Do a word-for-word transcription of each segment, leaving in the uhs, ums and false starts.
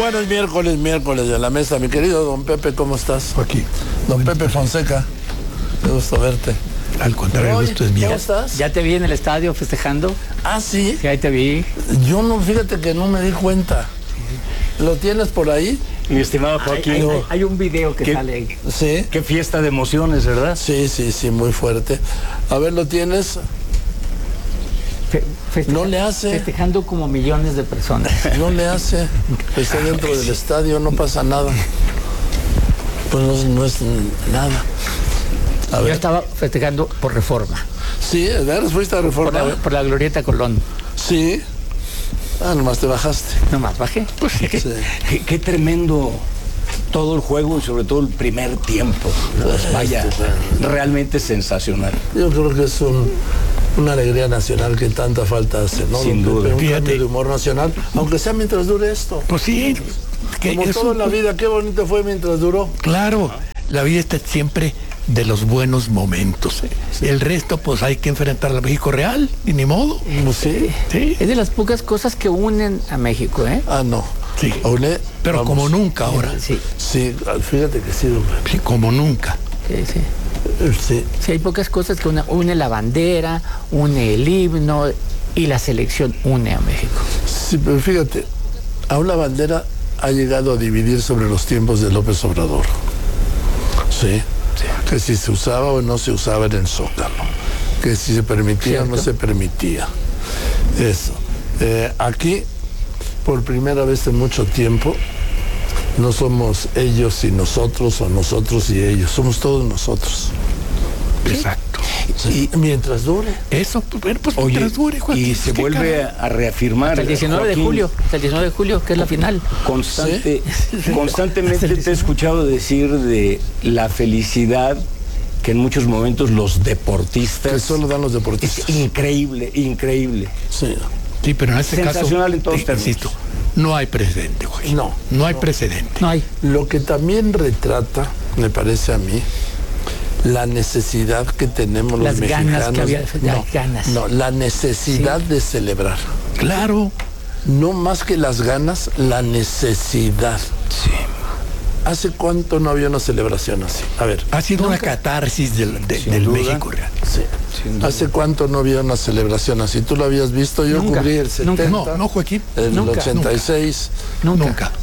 Bueno, es miércoles, miércoles de la mesa. Mi querido don Pepe, ¿cómo estás? Aquí. Don Pepe Fonseca, me gusta verte. Al contrario, Oye, esto es mío. ¿cómo estás? ¿Ya te vi en el estadio festejando? Ah, ¿sí? Sí, ahí te vi. Yo no, fíjate que no me di cuenta. ¿Lo tienes por ahí? Mi estimado Joaquín. Hay, hay- hay un video que ¿Qué? sale ahí. Sí. Qué fiesta de emociones, ¿verdad? Sí, sí, sí, muy fuerte. A ver, ¿lo tienes? Fe- festeja- No le hace. Festejando como millones de personas. No le hace. Está dentro del estadio, no pasa nada. Pues no, no es nada. A Yo ver. estaba festejando por Reforma, Sí, a ver, fuiste a por Reforma. A la, ver. por la Glorieta Colón. Sí. Ah, nomás te bajaste. Nomás bajé. Pues, Sí. Qué, qué tremendo todo el juego y sobre todo el primer tiempo. Pues vaya, realmente sensacional. Yo creo que es un, una alegría nacional que tanta falta hace, ¿no? Sin don duda. Pepe? Un Fíjate. cambio de humor nacional, aunque sea mientras dure esto. Pues sí, que Como es todo un- en la vida, qué bonito fue mientras duró. Claro, la vida está siempre de los buenos momentos. El resto, pues hay que enfrentar al México real, y ni modo. Pues sí. Sí, es de las pocas cosas que unen a México, ¿eh? Ah, no. sí. Une, Pero vamos. como nunca ahora. Sí, Sí, fíjate que sí, don Pepe. Sí, como nunca. sí, sí. Sí. Sí, hay pocas cosas que une, une la bandera, une el himno y la selección une a México. Sí, pero fíjate, aún la bandera ha llegado a dividir sobre los tiempos de López Obrador. Sí. Que si se usaba o no se usaba en el Zócalo. Que si se permitía o no Cierto. se permitía. Eso. Eh, aquí, por primera vez en mucho tiempo, no somos ellos y nosotros o nosotros y ellos. Somos todos nosotros. Exacto. Sí. Mientras dure. Eso, pues, bueno, pues Oye, mientras dure, Joaquín, y se qué vuelve caray. a reafirmar. Hasta el diecinueve de Joaquín, julio, hasta el diecinueve de julio, que es la final. Constante, ¿Sí? constantemente te he escuchado decir de la felicidad que en muchos momentos los Que deportistas. solo dan los deportistas. Es increíble, increíble. Sí. Sí, pero en este caso, Sensacional en todos te términos. insisto, no hay precedente, Joaquín. No, No hay precedente. No hay. Lo que también retrata, me parece a mí, la necesidad que tenemos los Las ganas mexicanos. que había- las no, ganas. no, la necesidad de celebrar. Claro. No más que las ganas, la necesidad. Sí. ¿Hace cuánto no había una celebración así? A ver. Ha sido una catarsis del, de- Sin del duda. México real. Sí. Sin duda. ¿Hace cuánto no había una celebración así? ¿Tú lo habías visto? Yo Nunca, cubrí el setenta, nunca. No, no, Joaquín. el nunca, ochenta y seis. Nunca. Nunca.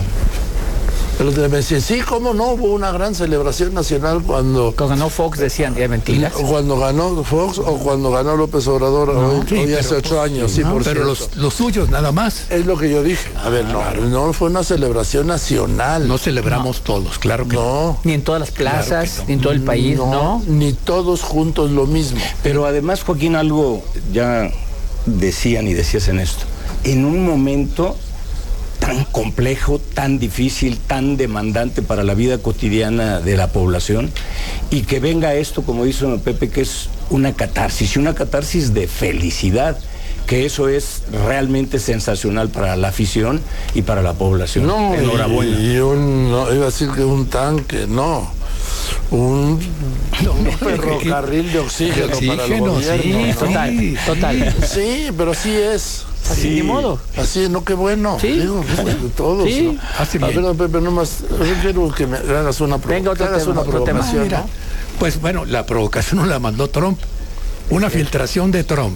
El otro día me decían, sí, ¿cómo no? Hubo una gran celebración nacional cuando... Cuando ganó Fox decían de mentiras. Cuando ganó Fox o cuando ganó López Obrador hoy, sí, hoy pero, hace ocho años, sí, No, por pero cierto. los, los suyos nada más. Es lo que yo dije. A ver, no, no fue una celebración nacional. No celebramos todos, claro que no. No, Ni en todas las plazas, Claro que no. ni en todo el país, no, ¿no? ni todos juntos lo mismo. Pero además, Joaquín, algo ya decían y decías en esto. En un momento tan complejo, tan difícil, tan demandante para la vida cotidiana de la población, y que venga esto, como dice Pepe, que es una catarsis, y una catarsis de felicidad, que eso es realmente sensacional para la afición y para la población. No, enhorabuena. Y, y un, no, iba a decir que un tanque, no. Un, un ferrocarril de oxígeno, De para el oxígeno, gobierno. sí, ¿no? Total, Sí. total. Sí, pero sí es. Así, ni modo. Así, no, qué bueno. Sí. Digo, de todos. Sí. ¿no? Hace A bien. ver, don Pepe, nomás, yo quiero que me hagas una, provo- Venga, otro que hagas tema, una otro tema. provocación. Mira, ¿no? pues bueno, la provocación no la mandó Trump. Una filtración de Trump.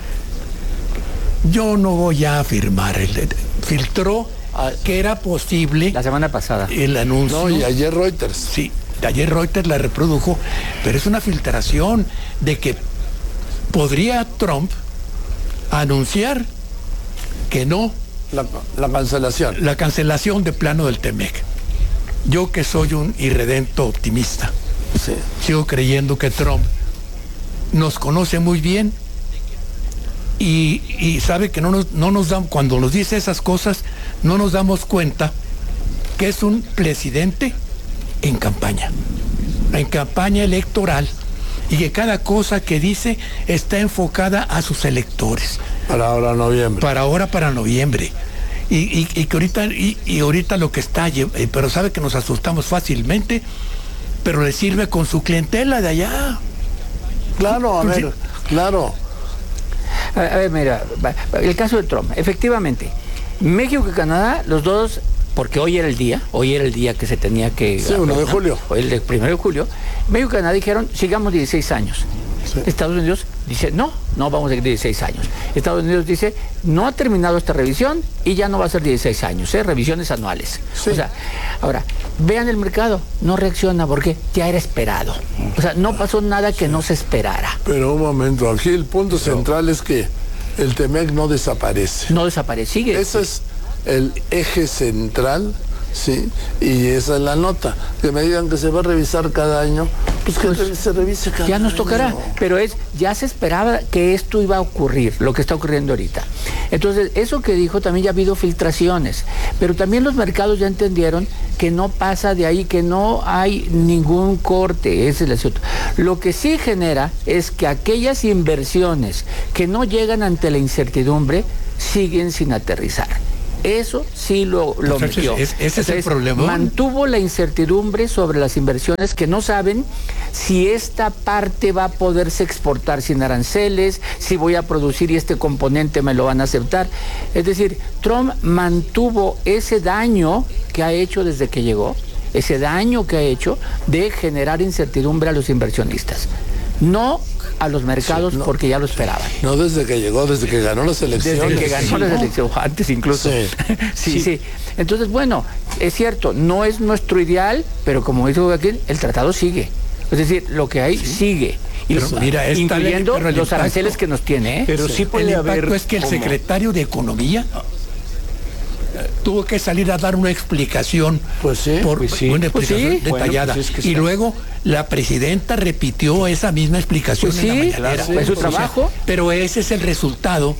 Yo no voy a afirmar. El, filtró que era posible La semana pasada. el anuncio. No, y ayer Reuters. Sí, de ayer Reuters la reprodujo, pero es una filtración de que podría Trump anunciar que no La, la cancelación. la cancelación de plano del Temec. Yo que soy un irredento optimista, Sí. sigo creyendo que Trump nos conoce muy bien y, y sabe que no nos, no nos dan, cuando nos dice esas cosas, no nos damos cuenta que es un presidente en campaña, en campaña electoral, y que cada cosa que dice está enfocada a sus electores. Para ahora noviembre. Para ahora, para noviembre. Y, y, y que ahorita, y, y ahorita lo que está, lle- eh, pero sabe que nos asustamos fácilmente, pero le sirve con su clientela de allá. Claro, a ver, claro. A, a ver, mira, va- va, el caso de Trump, efectivamente, México y Canadá, los dos porque hoy era el día, hoy era el día que se tenía que... Sí, uno de julio. Hoy el primero de julio. México y Canadá dijeron, sigamos dieciséis años. Sí. Estados Unidos dice, no, no vamos a seguir dieciséis años. Estados Unidos dice, no ha terminado esta revisión y ya no va a ser dieciséis años, ¿eh? Revisiones anuales. Sí. O sea, ahora, vean el mercado, no reacciona porque ya era esperado. O sea, no pasó nada que no se esperara. Pero un momento, aquí el punto central es que el Temec no desaparece. No desaparece, sigue. Ese es el eje central, ¿sí? Y esa es la nota. Que me digan que se va a revisar cada año, pues que pues se revise cada año. Ya nos tocará, año. Pero es, ya se esperaba que esto iba a ocurrir, lo que está ocurriendo ahorita. Entonces, eso que dijo, también ya ha habido filtraciones, pero también los mercados ya entendieron que no pasa de ahí, que no hay ningún corte, ese es el asunto. Lo que sí genera es que aquellas inversiones que no llegan ante la incertidumbre siguen sin aterrizar. Eso sí lo, lo Entonces, metió. Es, ese es el problema. Mantuvo la incertidumbre sobre las inversiones que no saben si esta parte va a poderse exportar sin aranceles, si voy a producir y este componente me lo van a aceptar. Es decir, Trump mantuvo ese daño que ha hecho desde que llegó, ese daño que ha hecho de generar incertidumbre a los inversionistas. No a los mercados, sí, no, porque ya lo esperaban. No desde que llegó, desde que ganó las elecciones. Desde que ganó sí, las elecciones, antes incluso. Sí. sí, sí, sí. Entonces, bueno, es cierto, no es nuestro ideal, pero como dijo aquí, el tratado sigue. Es decir, lo que hay sí. sigue. Y pero, los, mira, incluyendo pero los impacto, aranceles que nos tiene. ¿eh? Pero sí, sí puede el haber... es que el ¿cómo? secretario de Economía tuvo que salir a dar una explicación, pues sí, por pues sí. una explicación pues sí. detallada. Bueno, pues es que y está... luego la presidenta repitió esa misma explicación pues en sí, la mañanera. Claro, es su trabajo. O sea, pero ese es el resultado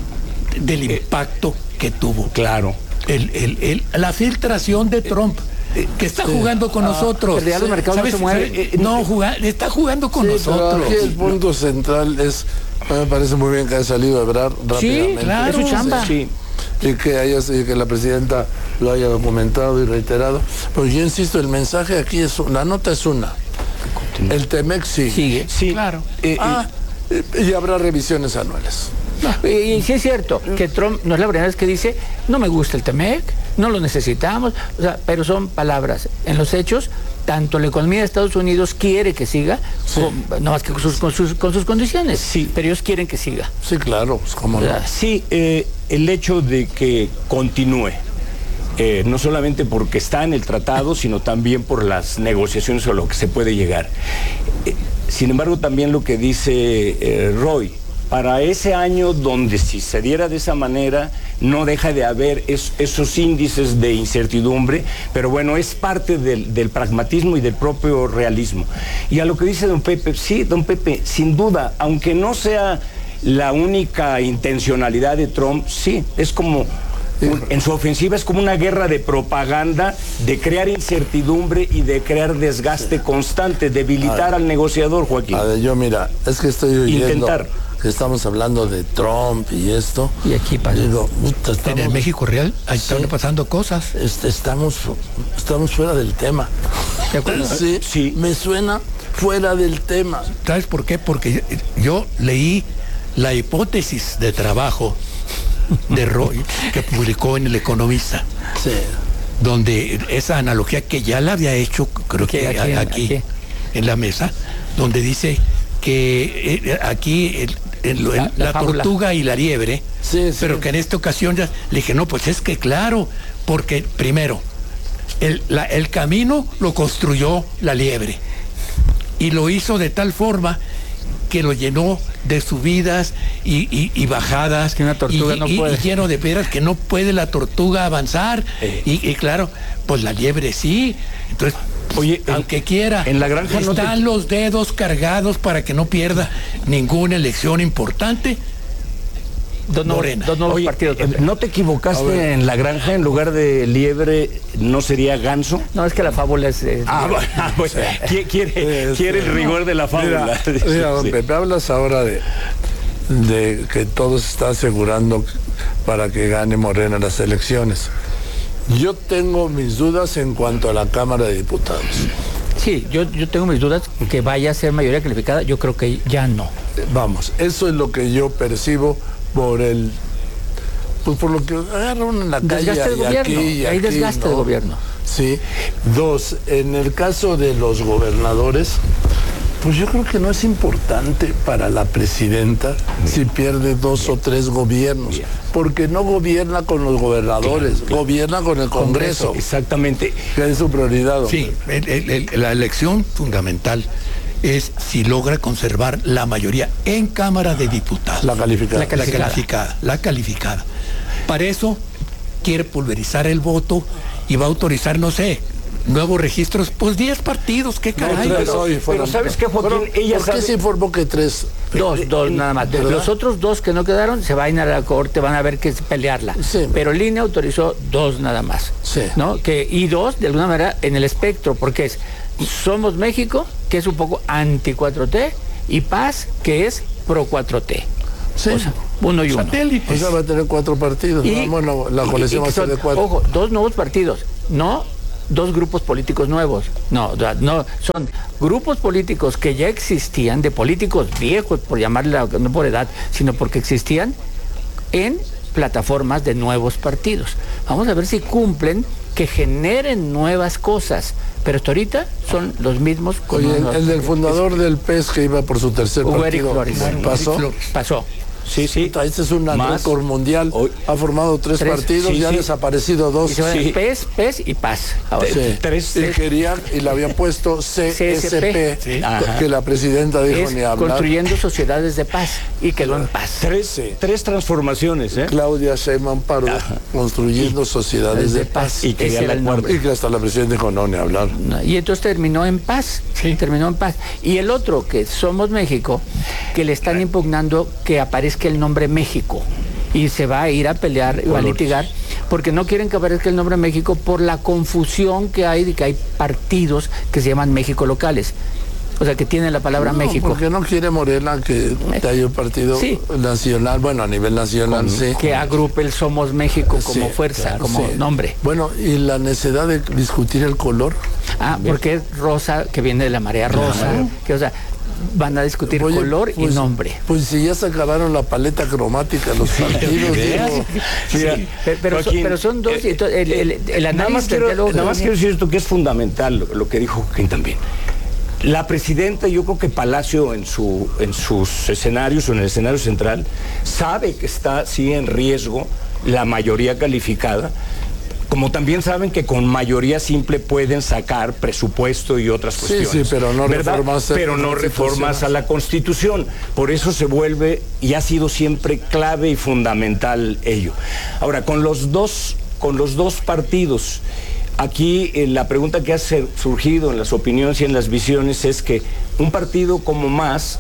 del impacto eh, que tuvo. Claro. El, el, el, la filtración de Trump. Que está sí. jugando con ah, nosotros. Pero ya los mercados ¿sabes? no se mueven. Eh, no, juga, está jugando con sí, nosotros. Aquí el punto central es, me parece muy bien que haya salido a hablar rápidamente. Sí, claro, es su chamba. Sí. Y que, haya, y que la presidenta lo haya documentado y reiterado. Pero yo insisto, el mensaje aquí es, la nota es una. El Temec sigue. Sigue, sí, claro. Eh, ah, y, y habrá revisiones anuales. No. Y, y sí es cierto que Trump no es la primera vez que dice, no me gusta el Temec, no lo necesitamos, o sea, pero son palabras. En los hechos, tanto la economía de Estados Unidos quiere que siga, sí. con, no más que con sus, con, sus, con sus condiciones, sí. pero ellos quieren que siga. Sí, claro, pues cómo no. Sí, eh, el hecho de que continúe, eh, no solamente porque está en el tratado, sino también por las negociaciones o lo que se puede llegar. Eh, sin embargo, también lo que dice eh, Roy, para ese año donde si se diera de esa manera no deja de haber es, esos índices de incertidumbre, pero bueno, es parte del, del pragmatismo y del propio realismo. Y a lo que dice don Pepe, sí, don Pepe, sin duda, aunque no sea la única intencionalidad de Trump, sí, es como... en su ofensiva es como una guerra de propaganda, de crear incertidumbre y de crear desgaste sí. constante, debilitar ver, al negociador, Joaquín. A ver, yo mira, es que estoy oyendo Intentar. que estamos hablando de Trump y esto. Y aquí pasa. Digo, puta, estamos, en el México real, ahí sí, están pasando cosas. Este, estamos, estamos fuera del tema. ¿De acuerdo? Sí, sí, me suena fuera del tema. ¿Sabes por qué? Porque yo leí la hipótesis de trabajo de Roy, que publicó en El Economista, sí. donde esa analogía que ya la había hecho, creo que aquí, aquí, aquí en la mesa, donde dice que eh, aquí el, el, la, el, la, la tortuga y la liebre, sí, sí. pero que en esta ocasión ya le dije, no, pues es que claro, porque primero, el, la, el camino lo construyó la liebre y lo hizo de tal forma que lo llenó de subidas y, y, y bajadas, que una tortuga y, no y, puede. y lleno de veras que no puede la tortuga avanzar, eh. y, y claro, pues la liebre sí. Entonces, oye, aunque en, quiera, en la granja están no te... los dedos cargados para que no pierda ninguna elección importante. Dos nuevos, dos nuevos Oye, partidos. Eh, ¿no te equivocaste en la granja? En lugar de liebre, ¿no sería ganso? No, es que la fábula es... Eh, ah, bueno, pues, quiere, quiere, quiere el rigor de la fábula. Mira, mira don sí. Pepe, hablas ahora de, de que todo se está asegurando para que gane Morena las elecciones. Yo tengo mis dudas en cuanto a la Cámara de Diputados. Sí, yo, yo tengo mis dudas que vaya a ser mayoría calificada, yo creo que ya no. Vamos, eso es lo que yo percibo por el Pues por lo que agarraron en la calle Desgaste del y gobierno. aquí y Hay aquí, desgaste ¿no? del gobierno. Sí. Dos, en el caso de los gobernadores, pues yo creo que no es importante para la presidenta si pierde dos o tres gobiernos, porque no gobierna con los gobernadores, Claro, claro. gobierna con el Congreso, Exactamente. que es su prioridad. Sí, el- el- el- la elección fundamental es si logra conservar la mayoría en Cámara de Diputados. La calificada. La calificada. calificada. La calificada. Para eso quiere pulverizar el voto y va a autorizar, no sé, nuevos registros, pues diez partidos, qué No, caray. tres pero- hoy fueron- pero ¿sabes qué, Joaquín? fueron- Ella ¿Por qué sabe- se informó que tres? Dos, dos nada más. ¿Verdad? Los otros dos que no quedaron se van a ir a la corte, van a ver que es pelearla. Sí. Pero el I N E autorizó dos nada más. Sí. ¿No? Que, y dos, de alguna manera, en el espectro, porque es Somos México, que es un poco anti cuatro T, y Paz, que es pro cuatro T. Sí. O sea, uno y uno. O Satélites. sea, va a tener cuatro partidos. Y- ¿no? Bueno, la y- coalición y va a ser son, de cuatro. Ojo, dos nuevos partidos, no dos grupos políticos nuevos. No, o sea, no, son grupos políticos que ya existían, de políticos viejos, por llamarla, no por edad, sino porque existían en plataformas de nuevos partidos. Vamos a ver si cumplen, que generen nuevas cosas. Pero hasta ahorita son los mismos. con Oye, el, unos- el del fundador del P E S que iba por su tercer Hugo Eric partido, Flores. ¿pasó? Eric Flores. Pasó. Sí, sí. Puta, Este es un Más. récord mundial. Hoy- Ha formado tres, Tres. partidos, Sí, ya ha sí. desaparecido dos. Y se van Sí. P E S, P E S y Paz. Ahora. Sí. Tres- Y querían, y le habían puesto C S P, Sí. Ajá. que la presidenta dijo Es ni hablar. construyendo sociedades de paz, y quedó en paz. Tres, Sí. tres transformaciones, ¿eh? Claudia Sheinbaum Pardo, construyendo sociedades de paz. Y quería Ese era la el cuarta. nombre. Y que hasta la presidenta dijo no, ni hablar. No, y entonces terminó en paz, Sí. terminó en paz. Y el otro, que Somos México, que le están impugnando que aparezca el nombre México, y se va a ir a pelear, va a litigar, porque no quieren que aparezca el nombre México por la confusión que hay de que hay partidos que se llaman México locales. O sea, que tienen la palabra No, México. porque no quiere Morena que haya un partido Sí. nacional, bueno, a nivel nacional, sí. Que agrupe el Somos México como Sí, fuerza, claro, como sí. nombre. Bueno, y la necesidad de discutir el color. Ah, porque es rosa, que viene de la marea rosa. Que, o sea, van a discutir Oye, color pues- y nombre. Pues si ya se acabaron la paleta cromática los partidos, ¿Veas? digo, Mira, Pero, pero son, Joaquín, pero son dos, y eh, entonces el, el, el nada más análisis quiero, del diálogo nada más que quiero decir esto, que es fundamental lo, lo que dijo Joaquín también. La presidenta, yo creo que Palacio en, su, en sus escenarios o en el escenario central sabe que está sí en riesgo la mayoría calificada, como también saben que con mayoría simple pueden sacar presupuesto y otras Sí, cuestiones. sí, pero no ¿verdad? reformas Pero no reformas a la Constitución. Por eso se vuelve y ha sido siempre clave y fundamental ello. Ahora, con los dos, con los dos partidos, aquí eh, la pregunta que ha ser- surgido en las opiniones y en las visiones es que un partido como Más,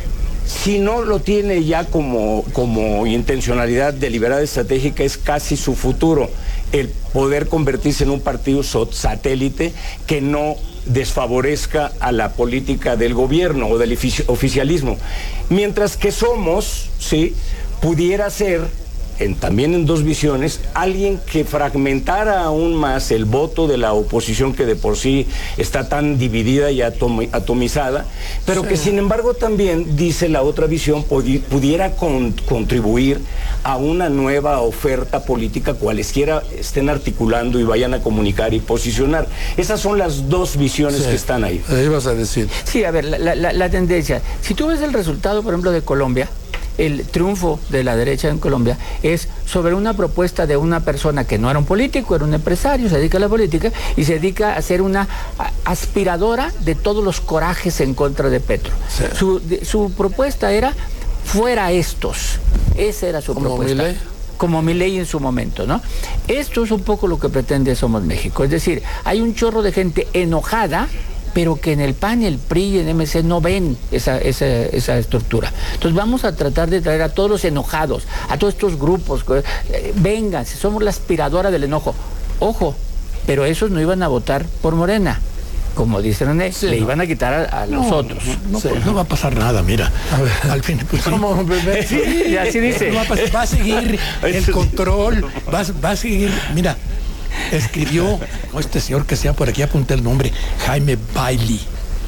si no lo tiene ya como, como intencionalidad deliberada estratégica, es casi su futuro, el poder convertirse en un partido so- satélite que no desfavorezca a la política del gobierno o del ofici- oficialismo. Mientras que Somos, sí, pudiera ser, en, también en dos visiones, alguien que fragmentara aún más el voto de la oposición, que de por sí está tan dividida y atomi- atomizada, pero que sin embargo también, dice la otra visión, pudi- pudiera con- contribuir a una nueva oferta política, cualesquiera estén articulando y vayan a comunicar y posicionar. Esas son las dos visiones Sí. que están ahí. Ahí ibas a decir. Sí, a ver, la, la- la tendencia. Si tú ves el resultado, por ejemplo, de Colombia, el triunfo de la derecha en Colombia es sobre una propuesta de una persona que no era un político, era un empresario, se dedica a la política y se dedica a ser una a- aspiradora de todos los corajes en contra de Petro. Sí. Su, de- su propuesta era fuera estos. Esa era su ¿Como propuesta. Milei? Como Milei en su momento, ¿no? Esto es un poco lo que pretende Somos México. Es decir, hay un chorro de gente enojada, pero que en el P A N, el P R I y el M C no ven esa, esa, esa estructura. Entonces vamos a tratar de traer a todos los enojados, a todos estos grupos, eh, vengan, si somos la aspiradora del enojo. Ojo, pero esos no iban a votar por Morena. Como dice René, Sí, le no. iban a quitar a, a los otros. No, Sí. pues, no va a pasar nada, mira. Al fin, pues, sí. ¿Cómo, bebé? Sí, así dice. No va, a pas- va a seguir el control, va, a- va a seguir, mira, escribió, oh, este señor que sea por aquí, apunté el nombre, Jaime Bailey,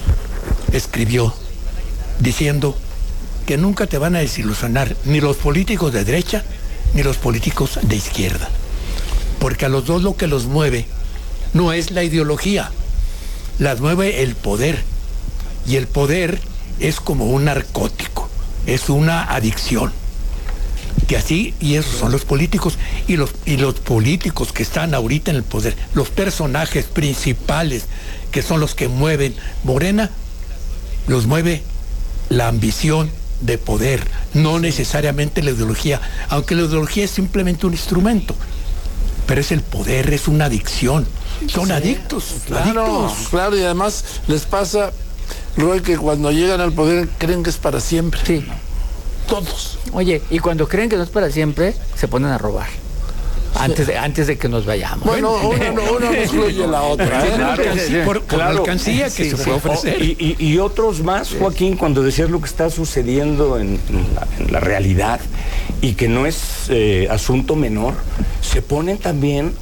escribió diciendo que nunca te van a desilusionar ni los políticos de derecha ni los políticos de izquierda. Porque a los dos lo que los mueve no es la ideología, las mueve el poder. Y el poder es como un narcótico, es una adicción. Que así, y esos son los políticos, y los, y los políticos que están ahorita en el poder, los personajes principales que son los que mueven Morena, los mueve la ambición de poder, no necesariamente la ideología, aunque la ideología es simplemente un instrumento, pero es el poder, es una adicción, son sí, adictos, claro, adictos. Claro, y además les pasa, Roy, que cuando llegan al poder creen que es para siempre. Sí. Todos. Oye, y cuando creen que no es para siempre, se ponen a robar. Antes de, antes de que nos vayamos. Bueno, una no, una no excluye la otra. ¿eh? Claro, por, por claro. la alcancía que Sí, se sí. puede ofrecer. Y, y, y otros más, Joaquín, cuando decías lo que está sucediendo en, en, la, en la realidad y que no es eh, asunto menor, se ponen también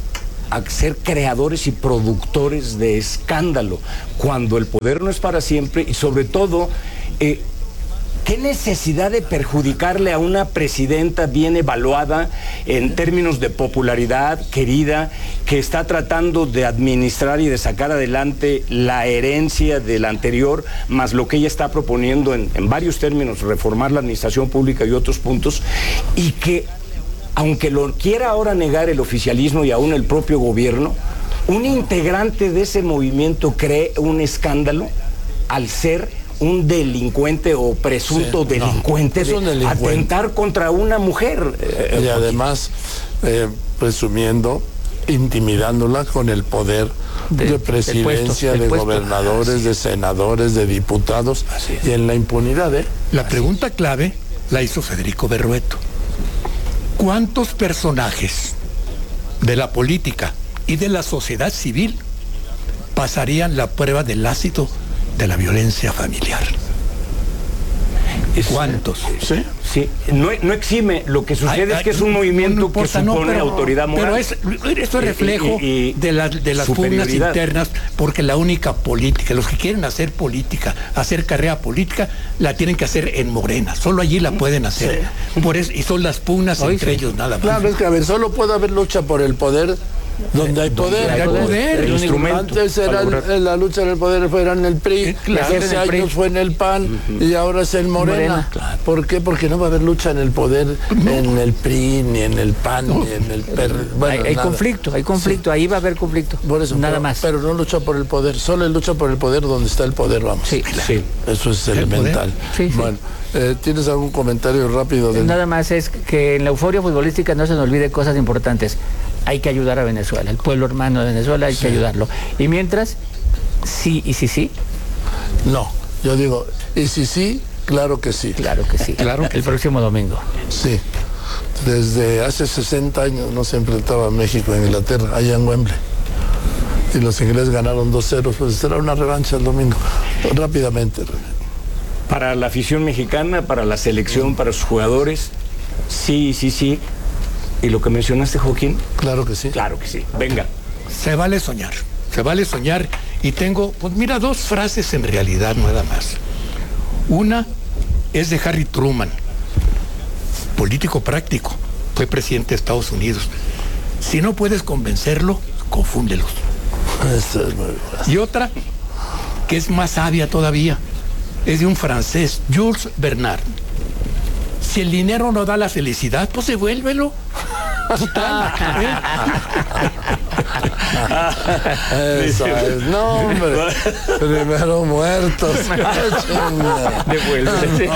a ser creadores y productores de escándalo, cuando el poder no es para siempre y sobre todo... Eh, ¿Qué necesidad de perjudicarle a una presidenta bien evaluada en términos de popularidad, querida, que está tratando de administrar y de sacar adelante la herencia del anterior, más lo que ella está proponiendo en, en varios términos, reformar la administración pública y otros puntos, y que, aunque lo quiera ahora negar el oficialismo y aún el propio gobierno, un integrante de ese movimiento cree un escándalo al ser un delincuente o presunto sí, delincuente, no, de delincuente, atentar contra una mujer. Eh, y además, eh, presumiendo, intimidándola con el poder de, de presidencia, puesto, de puesto. gobernadores, de senadores, de diputados, y en la impunidad. ¿eh? La pregunta clave la hizo Federico Berrueto. ¿Cuántos personajes de la política y de la sociedad civil pasarían la prueba del ácido de la violencia familiar? ¿Cuántos? Sí, sí. No, no exime. Lo que sucede ay, ay, es que es un movimiento no importa, que supone no, pero, autoridad moral. Pero es, esto es reflejo y, y, de, la, de las pugnas internas, porque la única política, los que quieren hacer política, hacer carrera política, la tienen que hacer en Morena. Solo allí la pueden hacer. Sí. Por eso, y son las pugnas Oye, entre sí. ellos nada más. Claro, es que a ver, solo puede haber lucha por el poder donde hay poder. Hay poder. El instrumento. Antes era el, la lucha del poder fue en el P R I, claro, hace años P R I. Fue en el P A N uh-huh. y ahora es en Morena. Morena. Claro. ¿Por qué? Porque no va a haber lucha en el poder no. en el P R I, ni en el P A N, no. ni en el P R I. Bueno, hay, hay conflicto, hay conflicto, sí. ahí va a haber conflicto. Por eso, nada pero, más. Pero no lucha por el poder, solo lucha por el poder donde está el poder, vamos. Sí, claro. sí. Eso es ¿El elemental. Sí, sí. Bueno, eh, ¿tienes algún comentario rápido? Del... Nada más es que en la euforia futbolística no se nos olvide cosas importantes. Hay que ayudar a Venezuela, el pueblo hermano de Venezuela hay sí. que ayudarlo. Y mientras, sí y sí, sí. No, yo digo, y sí, sí, claro que sí. Claro que sí, claro que el sí. próximo domingo. Sí, desde hace sesenta años no se enfrentaba México a Inglaterra, allá en Wembley. Y los ingleses ganaron dos cero, pues será una revancha el domingo, rápidamente. Para la afición mexicana, para la selección, para sus jugadores, sí, sí, sí. ¿Y lo que mencionaste, Joaquín? Claro que sí. Claro que sí. Venga. Se vale soñar, se vale soñar. Y tengo, pues mira, dos frases en realidad, nada más. Una es de Harry Truman, político práctico, fue presidente de Estados Unidos. Si no puedes convencerlo, confúndelos. Eso es muy bueno. Y otra, que es más sabia todavía, es de un francés, Jules Bernard. Si el dinero no da la felicidad, pues devuélvelo. Total, ¿eh? Eso es, no, hombre. Primero muertos. Devuélvelo.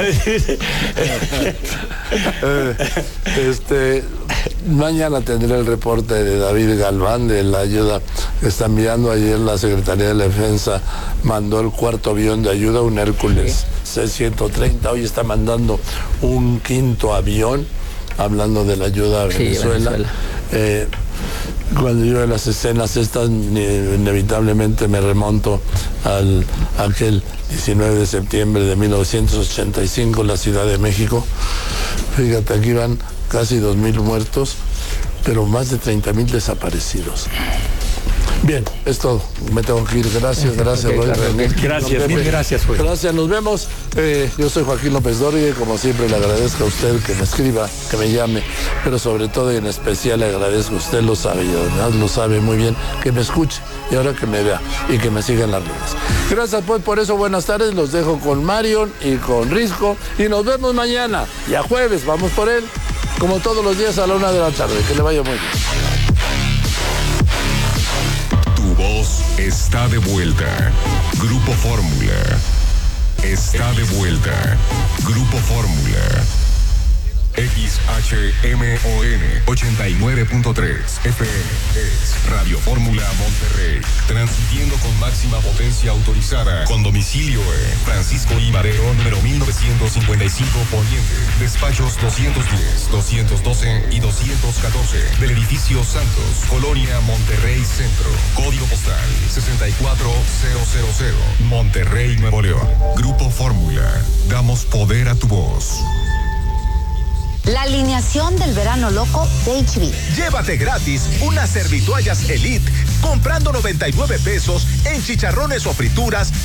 Este, mañana tendré el reporte de David Galván de la ayuda que está enviando. Ayer la Secretaría de la Defensa mandó el cuarto avión de ayuda, un Hércules C ciento treinta. Hoy está mandando un quinto avión, hablando de la ayuda a Venezuela. Sí, Venezuela. Eh, cuando yo veo las escenas estas, inevitablemente me remonto al aquel diecinueve de septiembre de mil novecientos ochenta y cinco, la Ciudad de México. Fíjate, aquí van casi dos mil muertos, pero más de treinta mil desaparecidos. Bien, es todo. Me tengo que ir. Gracias, gracias, Ok, Roy. claro, René. ok. Gracias, Don mil Pepe. gracias, Joel. Gracias, nos vemos. Eh, yo soy Joaquín López Dóriga y como siempre le agradezco a usted que me escriba, que me llame, pero sobre todo y en especial le agradezco, usted lo sabe y además lo sabe muy bien, que me escuche y ahora que me vea y que me siga en las redes. Gracias pues por eso, buenas tardes, los dejo con Marion y con Risco y nos vemos mañana, ya jueves, vamos por él, como todos los días a la una de la tarde, que le vaya muy bien. Tu voz está de vuelta. Grupo Fórmula. Está de vuelta. Grupo Fórmula. X H M O N ochenta y nueve punto tres F M es Radio Fórmula Monterrey, transmitiendo con máxima potencia autorizada, con domicilio en Francisco I. Madero, número mil novecientos cincuenta y cinco Poniente, despachos doscientos diez, doscientos doce y doscientos catorce, del edificio Santos, Colonia Monterrey Centro, código postal sesenta y cuatro mil, Monterrey, Nuevo León. Grupo Fórmula, damos poder a tu voz. La alineación del verano loco de H B. Llévate gratis unas servitoallas Elite comprando noventa y nueve pesos en chicharrones o frituras